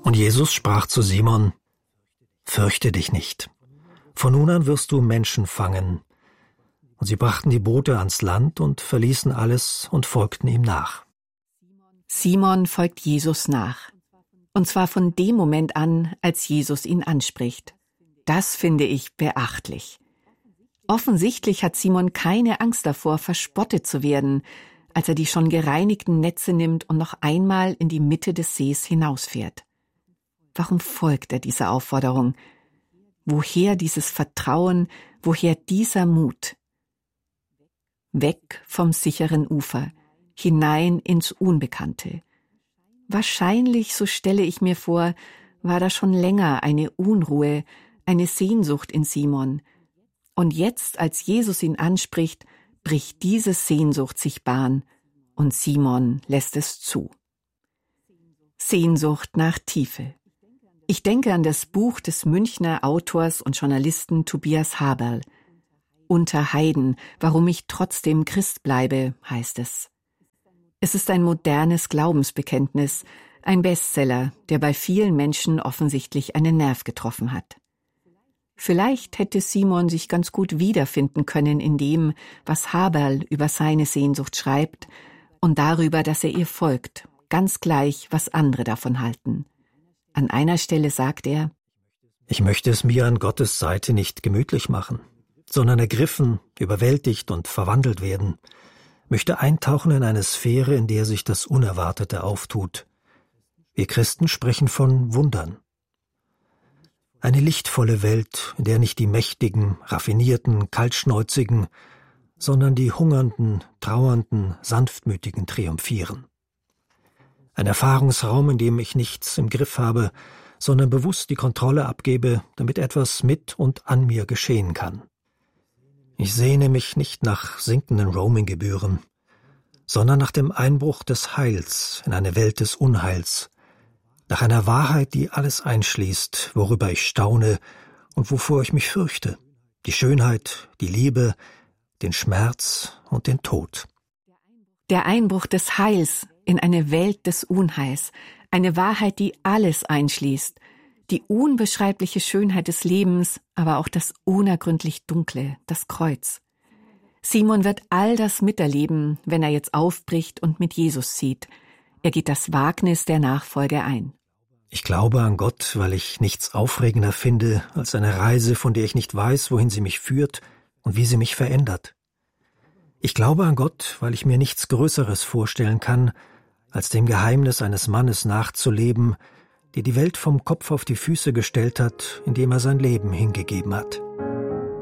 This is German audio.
Und Jesus sprach zu Simon: Fürchte dich nicht. Von nun an wirst du Menschen fangen. Und sie brachten die Boote ans Land und verließen alles und folgten ihm nach. Simon folgt Jesus nach. Und zwar von dem Moment an, als Jesus ihn anspricht. Das finde ich beachtlich. Offensichtlich hat Simon keine Angst davor, verspottet zu werden, als er die schon gereinigten Netze nimmt und noch einmal in die Mitte des Sees hinausfährt. Warum folgt er dieser Aufforderung? Woher dieses Vertrauen, woher dieser Mut? Weg vom sicheren Ufer, hinein ins Unbekannte. Wahrscheinlich, so stelle ich mir vor, war da schon länger eine Unruhe, eine Sehnsucht in Simon. Und jetzt, als Jesus ihn anspricht, bricht diese Sehnsucht sich Bahn und Simon lässt es zu. Sehnsucht nach Tiefe. Ich denke an das Buch des Münchner Autors und Journalisten Tobias Haberl. Unter Heiden, warum ich trotzdem Christ bleibe, heißt es. Es ist ein modernes Glaubensbekenntnis, ein Bestseller, der bei vielen Menschen offensichtlich einen Nerv getroffen hat. Vielleicht hätte Simon sich ganz gut wiederfinden können in dem, was Haberl über seine Sehnsucht schreibt und darüber, dass er ihr folgt, ganz gleich, was andere davon halten. An einer Stelle sagt er: Ich möchte es mir an Gottes Seite nicht gemütlich machen, sondern ergriffen, überwältigt und verwandelt werden, möchte eintauchen in eine Sphäre, in der sich das Unerwartete auftut. Wir Christen sprechen von Wundern. Eine lichtvolle Welt, in der nicht die mächtigen, raffinierten, kaltschnäuzigen, sondern die hungernden, trauernden, sanftmütigen triumphieren. Ein Erfahrungsraum, in dem ich nichts im Griff habe, sondern bewusst die Kontrolle abgebe, damit etwas mit und an mir geschehen kann. Ich sehne mich nicht nach sinkenden Roaminggebühren, sondern nach dem Einbruch des Heils in eine Welt des Unheils, nach einer Wahrheit, die alles einschließt, worüber ich staune und wovor ich mich fürchte, die Schönheit, die Liebe, den Schmerz und den Tod. Der Einbruch des Heils in eine Welt des Unheils, eine Wahrheit, die alles einschließt, die unbeschreibliche Schönheit des Lebens, aber auch das unergründlich Dunkle, das Kreuz. Simon wird all das miterleben, wenn er jetzt aufbricht und mit Jesus zieht. Er geht das Wagnis der Nachfolge ein. Ich glaube an Gott, weil ich nichts aufregender finde als eine Reise, von der ich nicht weiß, wohin sie mich führt und wie sie mich verändert. Ich glaube an Gott, weil ich mir nichts Größeres vorstellen kann, als dem Geheimnis eines Mannes nachzuleben, der die Welt vom Kopf auf die Füße gestellt hat, indem er sein Leben hingegeben hat.